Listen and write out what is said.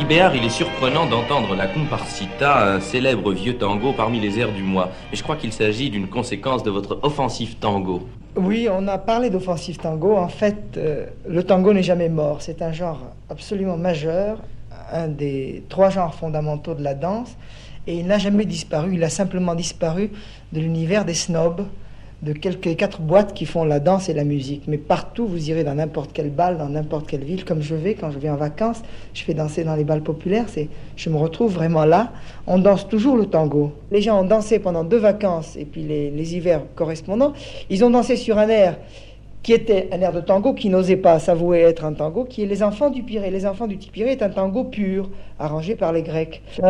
Guy Béard, il est surprenant d'entendre la comparsita, un célèbre vieux tango parmi les airs du mois. Mais je crois qu'il s'agit d'une conséquence de votre offensif tango. Oui, on a parlé d'offensive tango. En fait, le tango n'est jamais mort. C'est un genre absolument majeur, un des 3 genres fondamentaux de la danse. Et il n'a jamais disparu. Il a simplement disparu de l'univers des snobs, de quelques 4 boîtes qui font la danse et la musique. Mais partout, vous irez dans n'importe quel bal, dans n'importe quelle ville, comme je vais quand je vais en vacances, je fais danser dans les bals populaires, je me retrouve vraiment là. On danse toujours le tango. Les gens ont dansé pendant 2 vacances, et puis les hivers correspondants, ils ont dansé sur un air qui était un air de tango qui n'osait pas s'avouer être un tango, qui est Les Enfants du Pirée. Les Enfants du Pirée est un tango pur, arrangé par les Grecs.